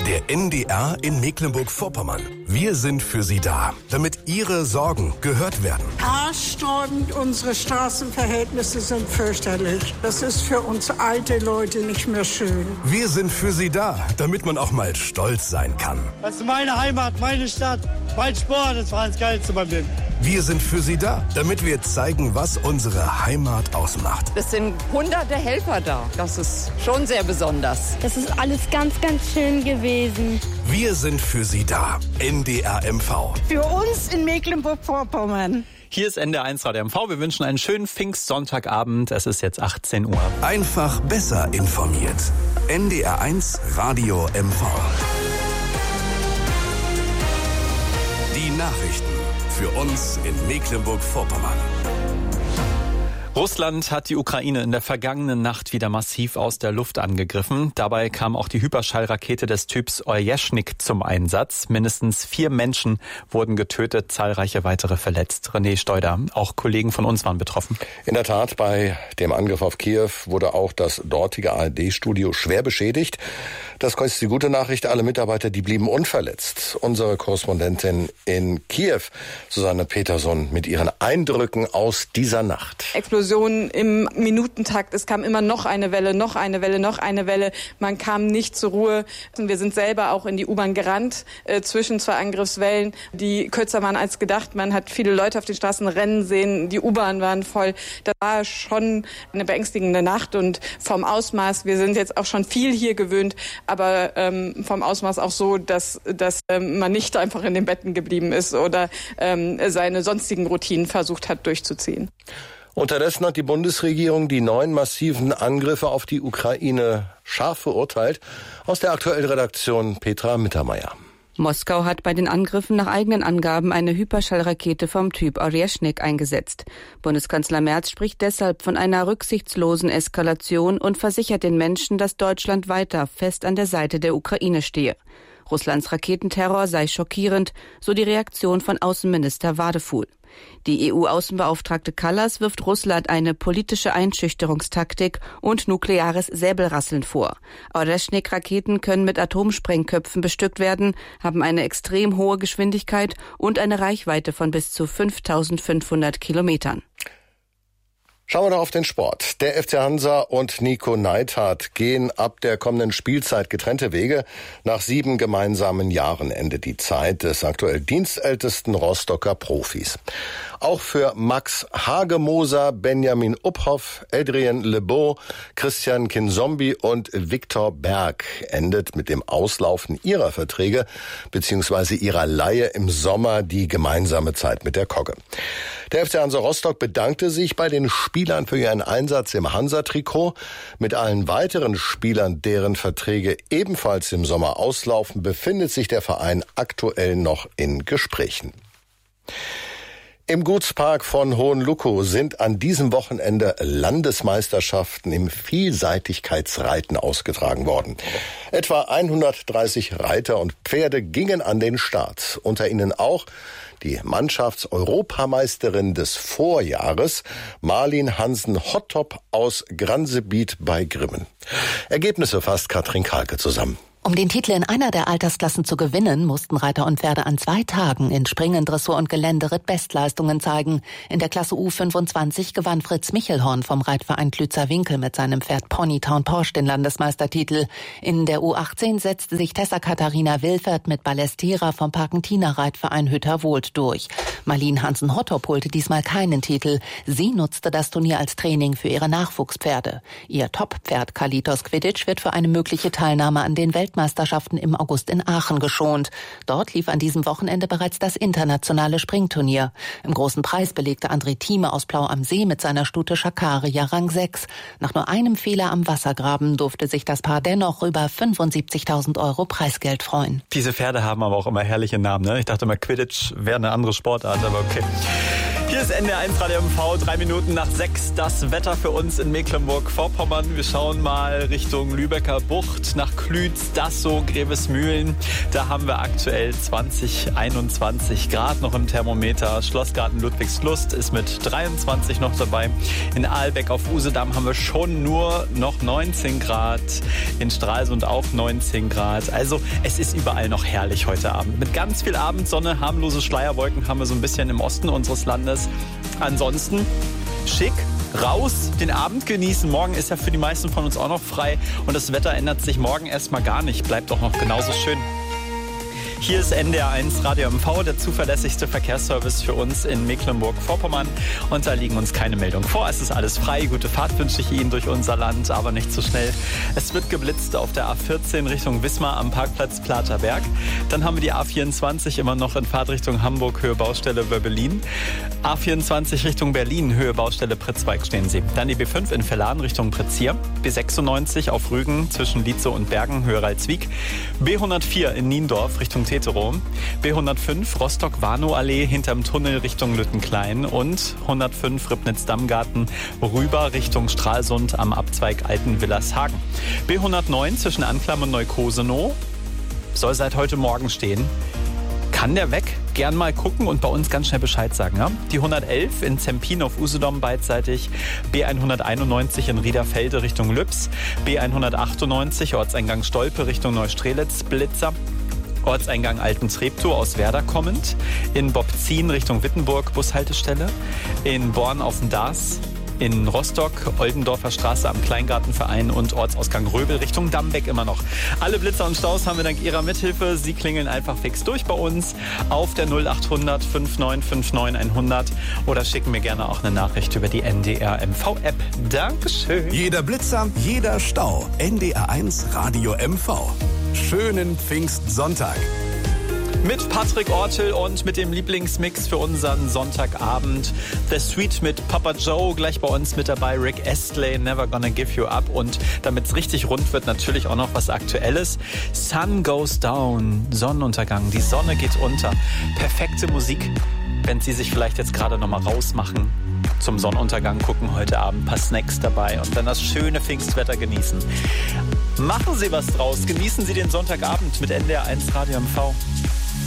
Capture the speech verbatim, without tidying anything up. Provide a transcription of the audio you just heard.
Der N D R in Mecklenburg-Vorpommern. Wir sind für Sie da, damit Ihre Sorgen gehört werden. Haarsträubend, unsere Straßenverhältnisse sind fürchterlich. Das ist für uns alte Leute nicht mehr schön. Wir sind für Sie da, damit man auch mal stolz sein kann. Das ist meine Heimat, meine Stadt, mein Sport, das war das Geilste beim Leben. Wir sind für Sie da, damit wir zeigen, was unsere Heimat ausmacht. Es sind hunderte Helfer da. Das ist schon sehr besonders. Das ist alles ganz, ganz schön gewesen. Wir sind für Sie da. N D R M V. Für uns in Mecklenburg-Vorpommern. Hier ist N D R eins Radio M V. Wir wünschen einen schönen Pfingstsonntagabend. Es ist jetzt achtzehn Uhr. Einfach besser informiert. N D R eins Radio M V. Die Nachrichten für uns in Mecklenburg-Vorpommern. Russland hat die Ukraine in der vergangenen Nacht wieder massiv aus der Luft angegriffen. Dabei kam auch die Hyperschallrakete des Typs Orjeschnik zum Einsatz. Mindestens vier Menschen wurden getötet, zahlreiche weitere verletzt. René Steuder, auch Kollegen von uns waren betroffen. In der Tat, bei dem Angriff auf Kiew wurde auch das dortige A R D-Studio schwer beschädigt. Das ist die gute Nachricht, alle Mitarbeiter, die blieben unverletzt. Unsere Korrespondentin in Kiew, Susanne Peterson, mit ihren Eindrücken aus dieser Nacht. Explosionen im Minutentakt. Es kam immer noch eine Welle, noch eine Welle, noch eine Welle. Man kam nicht zur Ruhe. Wir sind selber auch in die U-Bahn gerannt, äh, zwischen zwei Angriffswellen, die kürzer waren als gedacht. Man hat viele Leute auf den Straßen rennen sehen. Die U-Bahn waren voll. Das war schon eine beängstigende Nacht und vom Ausmaß, wir sind jetzt auch schon viel hier gewöhnt, aber ähm, vom Ausmaß auch so, dass, dass ähm, man nicht einfach in den Betten geblieben ist oder ähm, seine sonstigen Routinen versucht hat durchzuziehen. Unterdessen hat die Bundesregierung die neuen massiven Angriffe auf die Ukraine scharf verurteilt. Aus der aktuellen Redaktion Petra Mittermeier. Moskau hat bei den Angriffen nach eigenen Angaben eine Hyperschallrakete vom Typ Orjeschnik eingesetzt. Bundeskanzler Merz spricht deshalb von einer rücksichtslosen Eskalation und versichert den Menschen, dass Deutschland weiter fest an der Seite der Ukraine stehe. Russlands Raketenterror sei schockierend, so die Reaktion von Außenminister Wadefuhl. Die E U-Außenbeauftragte Kallas wirft Russland eine politische Einschüchterungstaktik und nukleares Säbelrasseln vor. Orjeschnik-Raketen können mit Atomsprengköpfen bestückt werden, haben eine extrem hohe Geschwindigkeit und eine Reichweite von bis zu fünftausendfünfhundert Kilometern. Schauen wir noch auf den Sport. Der F C Hansa und Nico Neidhardt gehen ab der kommenden Spielzeit getrennte Wege. Nach sieben gemeinsamen Jahren endet die Zeit des aktuell dienstältesten Rostocker Profis. Auch für Max Hagemoser, Benjamin Uphoff, Adrien Lebeau, Christian Kinzombie und Viktor Berg endet mit dem Auslaufen ihrer Verträge bzw. ihrer Leihe im Sommer die gemeinsame Zeit mit der Kogge. Der F C Hansa Rostock bedankte sich bei den Spielern für ihren Einsatz im Hansa-Trikot. Mit allen weiteren Spielern, deren Verträge ebenfalls im Sommer auslaufen, befindet sich der Verein aktuell noch in Gesprächen. Im Gutspark von Hohenluckow sind an diesem Wochenende Landesmeisterschaften im Vielseitigkeitsreiten ausgetragen worden. Etwa hundertdreißig Reiter und Pferde gingen an den Start. Unter ihnen auch die Mannschafts-Europameisterin des Vorjahres, Marlin Hansen-Hottop aus Gransebiet bei Grimmen. Ergebnisse fasst Katrin Kalke zusammen. Um den Titel in einer der Altersklassen zu gewinnen, mussten Reiter und Pferde an zwei Tagen in Springen, Dressur und Geländeritt Bestleistungen zeigen. In der Klasse U fünfundzwanzig gewann Fritz Michelhorn vom Reitverein Klützer-Winkel mit seinem Pferd Ponytown Porsche den Landesmeistertitel. In der U achtzehn setzte sich Tessa Katharina Wilfert mit Ballestera vom Parkentiner Reitverein Hütterwohlt durch. Marlin Hansen-Hottop holte diesmal keinen Titel. Sie nutzte das Turnier als Training für ihre Nachwuchspferde. Ihr Top-Pferd Kalitos Quidditch wird für eine mögliche Teilnahme an den Welt Meisterschaften im August in Aachen geschont. Dort lief an diesem Wochenende bereits das internationale Springturnier. Im großen Preis belegte André Thieme aus Plau am See mit seiner Stute Schakaria Rang sechs. Nach nur einem Fehler am Wassergraben durfte sich das Paar dennoch über fünfundsiebzigtausend Euro Preisgeld freuen. Diese Pferde haben aber auch immer herrliche Namen, ne? Ich dachte mal, Quidditch wäre eine andere Sportart, aber okay. Hier ist N D R eins Radio M V, drei Minuten nach sechs. Das Wetter für uns in Mecklenburg-Vorpommern. Wir schauen mal Richtung Lübecker Bucht, nach Klütz, Dassow, Grevesmühlen. Da haben wir aktuell zwanzig, einundzwanzig Grad noch im Thermometer. Schlossgarten Ludwigslust ist mit dreiundzwanzig noch dabei. In Aalbeck auf Usedom haben wir schon nur noch neunzehn Grad. In Stralsund auch neunzehn Grad. Also es ist überall noch herrlich heute Abend. Mit ganz viel Abendsonne, harmlose Schleierwolken haben wir so ein bisschen im Osten unseres Landes. Ansonsten schick, raus, den Abend genießen. Morgen ist ja für die meisten von uns auch noch frei. Und das Wetter ändert sich morgen erstmal gar nicht. Bleibt auch noch genauso schön. Hier ist N D R eins Radio M V, der zuverlässigste Verkehrsservice für uns in Mecklenburg-Vorpommern. Und da liegen uns keine Meldungen vor. Es ist alles frei. Gute Fahrt wünsche ich Ihnen durch unser Land, aber nicht zu schnell. Es wird geblitzt auf der A vierzehn Richtung Wismar am Parkplatz Platerberg. Dann haben wir die A vierundzwanzig immer noch in Fahrtrichtung Hamburg, Höhe Baustelle Wöbbelin. A vierundzwanzig Richtung Berlin, Höhe Baustelle Pritzwalk stehen Sie. Dann die B fünf in Vellan Richtung Pretzier. B sechsundneunzig auf Rügen zwischen Lietzow und Bergen, Höhe Ralswiek. B hundertvier in Niendorf Richtung Tetero. B hundertfünf Rostock-Warnow-Allee hinterm Tunnel Richtung Lüttenklein und hundertfünf Ribnitz-Dammgarten rüber Richtung Stralsund am Abzweig Altenwillershagen. B hundertneun zwischen Anklam und Neukosenow soll seit heute Morgen stehen. Kann der weg? Gern mal gucken und bei uns ganz schnell Bescheid sagen. Ja? Die hundertelf in Zempin auf Usedom beidseitig, B hunderteinundneunzig in Riederfelde Richtung Lübs, B hundertachtundneunzig Ortseingang Stolpe Richtung Neustrelitz, Blitzer. Ortseingang Alten-Treptow aus Werder kommend, in Bobzien Richtung Wittenburg Bushaltestelle, in Born auf dem Dars, in Rostock Oldendorfer Straße am Kleingartenverein und Ortsausgang Röbel Richtung Dammbeck immer noch. Alle Blitzer und Staus haben wir dank Ihrer Mithilfe. Sie klingeln einfach fix durch bei uns auf der null achthundert fünfundneunzig neunundfünfzig hundert oder schicken mir gerne auch eine Nachricht über die N D R M V-App. Dankeschön. Jeder Blitzer, jeder Stau. N D R eins Radio M V. Schönen Pfingstsonntag. Mit Patrick Ortel und mit dem Lieblingsmix für unseren Sonntagabend. The Sweet mit Papa Joe, gleich bei uns mit dabei Rick Astley, Never Gonna Give You Up. Und damit es richtig rund wird, natürlich auch noch was Aktuelles. Sun Goes Down, Sonnenuntergang, die Sonne geht unter. Perfekte Musik, wenn Sie sich vielleicht jetzt gerade noch mal rausmachen. Zum Sonnenuntergang gucken heute Abend, ein paar Snacks dabei und dann das schöne Pfingstwetter genießen. Machen Sie was draus, genießen Sie den Sonntagabend mit N D R eins Radio M V.